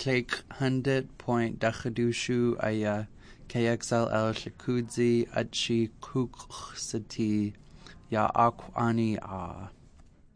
Clake 100.Dachadushu Aya KXLL Shakudzi Achi Kuksati Ya Akwani A.